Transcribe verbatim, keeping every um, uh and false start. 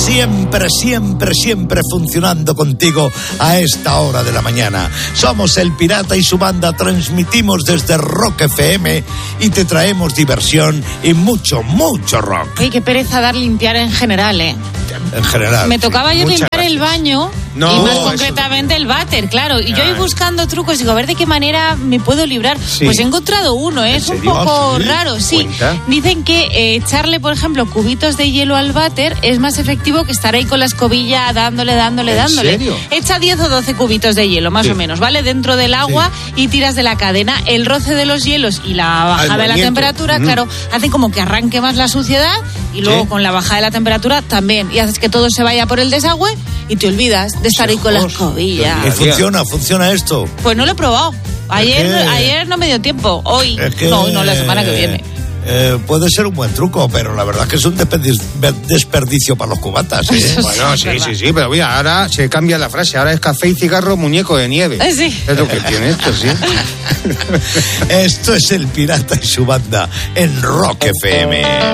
siempre, siempre, siempre funcionando contigo a esta hora de la mañana. Somos El Pirata y su banda, transmitimos desde Rock F M y te traemos diversión y mucho, mucho rock. Ay, qué pereza dar limpiar en general, ¿eh? En general. Me tocaba sí. yo Muchas limpiar gracias. el baño No, y más eso concretamente no. el váter, claro. Y yo Ay. iba buscando trucos, digo, a ver de qué manera me puedo librar. Sí. Pues he encontrado uno, ¿eh? ¿En Es un serio? poco ¿Ah, sí? raro, sí. Cuenta. Dicen que eh, echarle, por ejemplo, cubitos de hielo al váter es más efectivo que estar ahí con la escobilla dándole, dándole, ¿En dándole. serio? Echa diez o doce cubitos de hielo, más Sí. o menos, ¿vale? Dentro del agua y tiras de la cadena. El roce de los hielos y la bajada de la movimiento. temperatura, Mm. claro, hace como que arranque más la suciedad y luego Sí. con la bajada de la temperatura también. Y haces que todo se vaya por el desagüe y te olvidas de estar ahí con la Dios. escobilla. ¿Y funciona, funciona esto? Pues no lo he probado. Ayer, Es que- ayer no me dio tiempo. Hoy, Es que, no, no, la semana que viene. eh, puede ser un buen truco, pero la verdad es que es un desperdicio, desperdicio para los cubatas, ¿eh? Eso Bueno, es sí, verdad. sí, sí, pero mira, ahora se cambia la frase. Ahora es café y cigarro, muñeco de nieve. Eh, sí. Es lo que tiene esto, sí. Esto es El Pirata y su banda en Rock F M.